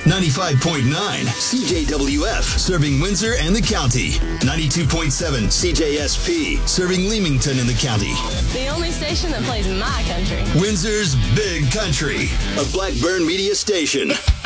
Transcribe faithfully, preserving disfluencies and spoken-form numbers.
ninety-five point nine C J W F, serving Windsor and the county. ninety-two point seven C J S P, serving Leamington and the county. The only station that plays my country. Windsor's Big Country, a Blackburn media station.